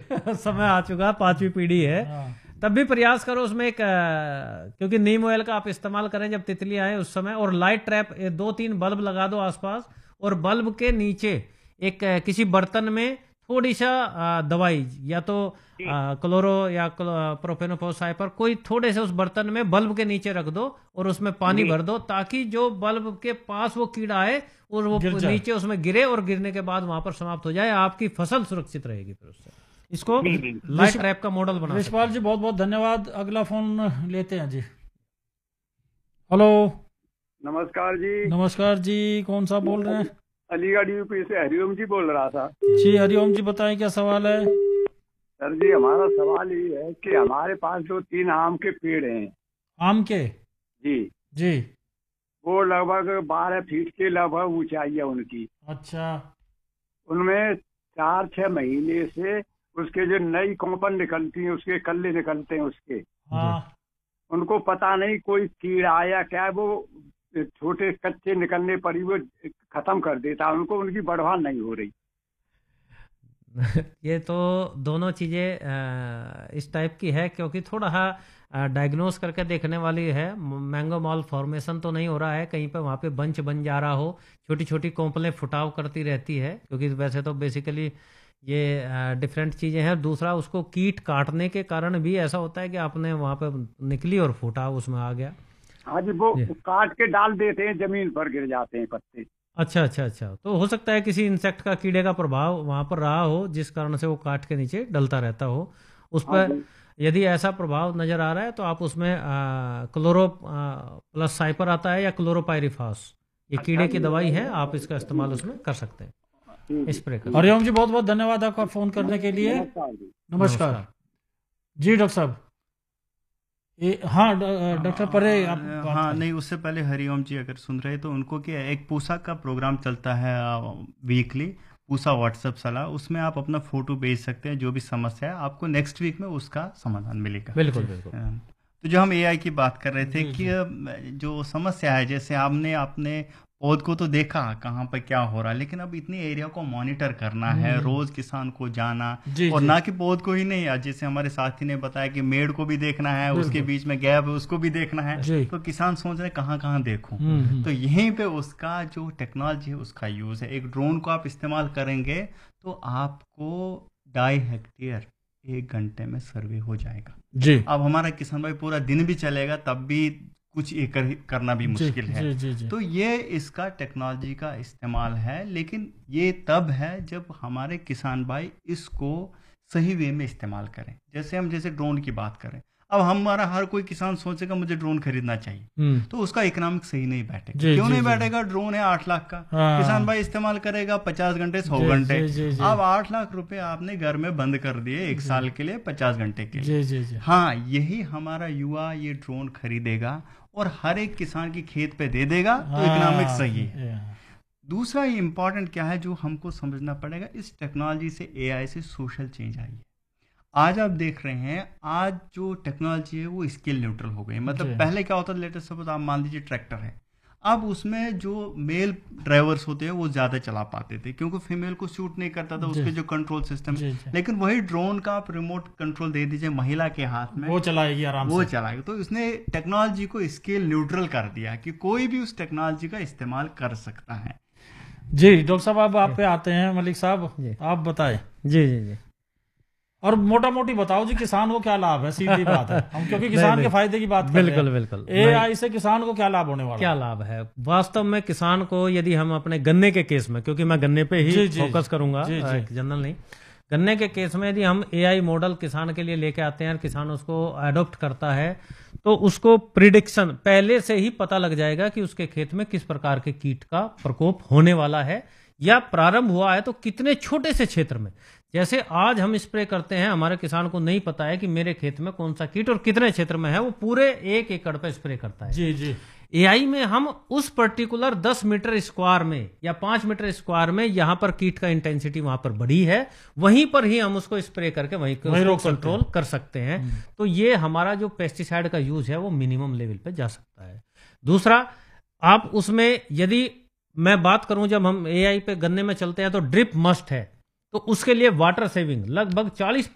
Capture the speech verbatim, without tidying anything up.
समय आ चुका, पांचवी पीढ़ी है। तब भी प्रयास करो उसमें एक, क्योंकि नीम ऑयल का आप इस्तेमाल करें जब तितली आए उस समय, और लाइट ट्रैप दो तीन बल्ब लगा दो आसपास, और बल्ब के नीचे एक किसी बर्तन में थोड़ी सा दवाई, या तो क्लोरो या प्रोपेनोफोसाइपर, कोई थोड़े से उस बर्तन में बल्ब के नीचे रख दो और उसमें पानी भर दो, ताकि जो बल्ब के पास वो कीड़ा आए और वो नीचे उसमें गिरे, और गिरने के बाद वहां पर समाप्त हो जाए। आपकी फसल सुरक्षित रहेगी फिर उससे। इसको लाइट ट्रैप का मॉडल बना। विशपाल जी बहुत बहुत धन्यवाद। अगला फोन लेते हैं जी। हेलो, नमस्कार जी। नमस्कार जी, कौन सा बोल रहे हैं? अलीगढ़ यूपी से हरिओम जी बोल रहा था। जी हरिओम जी, बताएं क्या सवाल है? सर जी, हमारा सवाल ये है कि हमारे पास जो तीन आम के पेड़ हैं। आम के? जी जी। वो लगभग बारह फीट के लगभग ऊंचाई है उनकी। अच्छा। उनमें चार छह महीने से उसके जो नई कोंपन निकलती है, उसके कल्ले निकलते हैं उसके। हाँ। उनको पता नहीं कोई कीड़ा आया क्या, वो छोटे कच्चे निकलने पर ही वो खत्म कर देता, उनको उनकी बढ़वान नहीं हो रही। ये तो दोनों चीज़ें इस टाइप की है, क्योंकि थोड़ा डायग्नोस करके देखने वाली है। मैंगो मॉल फॉर्मेशन तो नहीं हो रहा है कहीं पे, वहाँ पे बंच बन जा रहा हो, छोटी छोटी कोंपलें फुटाव करती रहती है, क्योंकि वैसे तो बेसिकली ये डिफरेंट चीज़ें हैं। दूसरा, उसको कीट काटने के कारण भी ऐसा होता है कि आपने वहाँ पे निकली और फुटाव उसमें आ गया। हाँ जी, वो काट के डाल देते हैं, जमीन पर गिर जाते हैं पत्ते। अच्छा अच्छा अच्छा, तो हो सकता है किसी इंसेक्ट का, कीड़े का प्रभाव वहां पर रहा हो, जिस कारण से वो काट के नीचे डलता रहता हो। उस पर यदि ऐसा प्रभाव नजर आ रहा है तो आप उसमें आ, क्लोरो प्लस साइपर आता है या क्लोरोपाइरिफास, ये कीड़े की दवाई है, आप इसका इस्तेमाल उसमें कर सकते हैं, स्प्रे कर। हरिओम जी बहुत बहुत धन्यवाद आपका फोन करने के लिए। नमस्कार जी डॉक्टर साहब। ये हाँ डॉक्टर परे आप हाँ नहीं, उससे पहले हरिओम जी अगर सुन रहे तो उनको क्या, एक पूसा का प्रोग्राम चलता है वीकली, पूसा व्हाट्सएप सलाह, उसमें आप अपना फोटो भेज सकते हैं, जो भी समस्या है आपको नेक्स्ट वीक में उसका समाधान मिलेगा। बिल्कुल बिल्कुल। तो जो हम एआई की बात कर रहे थे कि जो समस्या है, जैसे आपने अपने पौध को तो देखा कहाँ पर क्या हो रहा है, लेकिन अब इतनी एरिया को मॉनिटर करना है, रोज किसान को जाना, और ना कि पौध को ही नहीं, जैसे हमारे साथी ने बताया कि मेड़ को भी देखना है, उसके बीच में गैप है उसको भी देखना है, तो किसान सोच रहे कहाँ कहाँ देखूं। तो यहीं पे उसका जो टेक्नोलॉजी है उसका यूज है। एक ड्रोन को आप इस्तेमाल करेंगे तो आपको ढाई हेक्टेयर एक घंटे में सर्वे हो जाएगा जी। अब हमारा किसान भाई पूरा दिन भी चलेगा तब भी कुछ कर, करना भी मुश्किल जी, है। जी, जी, जी। तो ये इसका टेक्नोलॉजी का इस्तेमाल है, लेकिन ये तब है जब हमारे किसान भाई इसको सही वे में इस्तेमाल करें। जैसे हम जैसे ड्रोन की बात करें, अब हमारा हर कोई किसान सोचेगा मुझे ड्रोन खरीदना चाहिए, तो उसका इकोनॉमिक सही नहीं बैठेगा। जी, क्यों जी, नहीं जी। बैठेगा? ड्रोन है आठ लाख का, हाँ। किसान भाई इस्तेमाल करेगा पचास घंटे सौ जी, घंटे। जी, जी, जी। अब आठ लाख रुपए आपने घर में बंद कर दिए एक साल के लिए, पचास घंटे के लिए। जी, जी, जी। हाँ, यही हमारा युवा ये ड्रोन खरीदेगा और हर एक किसान की खेत पे दे देगा, तो इकोनॉमिक सही है। दूसरा इम्पोर्टेंट क्या है जो हमको समझना पड़ेगा, इस टेक्नोलॉजी से, एआई से सोशल चेंज आई है। आज आप देख रहे हैं, आज जो टेक्नोलॉजी है वो स्किल न्यूट्रल हो गई। मतलब पहले क्या होता था, लेटेस्ट सपोज आप मान लीजिए ट्रैक्टर है, अब उसमें जो मेल ड्राइवर्स होते हैं वो ज्यादा चला पाते थे, क्योंकि फीमेल को सूट नहीं करता था उसके जो कंट्रोल सिस्टम। लेकिन वही ड्रोन का आप रिमोट कंट्रोल दे दीजिए महिला के हाथ में, वो चलाएगी आराम वो से। चलाएगी। तो इसने टेक्नोलॉजी को स्केल न्यूट्रल कर दिया कि कोई भी उस टेक्नोलॉजी का इस्तेमाल कर सकता है। जी डॉक्टर साहब, अब आप पे आते हैं। मलिक साहब आप बताएं। जी जी जी। और मोटा मोटी बताओ जी, किसान को क्या लाभ है? सीधी बात है, हम क्योंकि किसान के फायदे की बात कर रहे हैं। बिल्कुल बिल्कुल। एआई से किसान को क्या लाभ होने वाला? क्या लाभ है वास्तव में किसान को? यदि हम अपने गन्ने के केस में, क्योंकि मैं गन्ने पे ही फोकस करूंगा, जनरल नहीं, गन्ने के केस में यदि हम एआई मॉडल किसान के लिए लेके आते हैं और किसान उसको अडॉप्ट करता है, तो उसको प्रिडिक्शन पहले से ही पता लग जाएगा कि उसके खेत में किस प्रकार के कीट का प्रकोप होने वाला है, या प्रारंभ हुआ है तो कितने छोटे से क्षेत्र में। जैसे आज हम स्प्रे करते हैं, हमारे किसान को नहीं पता है कि मेरे खेत में कौन सा कीट और कितने क्षेत्र में है, वो पूरे एक एकड़ पे स्प्रे करता है। जी जी। एआई में हम उस पर्टिकुलर दस मीटर स्क्वायर में या पांच मीटर स्क्वायर में यहां पर कीट का इंटेंसिटी वहां पर बढ़ी है, वहीं पर ही हम उसको स्प्रे करके वहीं कंट्रोल कर सकते हैं। तो ये हमारा जो पेस्टिसाइड का यूज है वो मिनिमम लेवल पे जा सकता है। दूसरा, आप उसमें यदि मैं बात करूं, जब हम एआई पे गन्ने में चलते हैं तो ड्रिप मस्ट है, तो उसके लिए वाटर सेविंग लगभग चालीस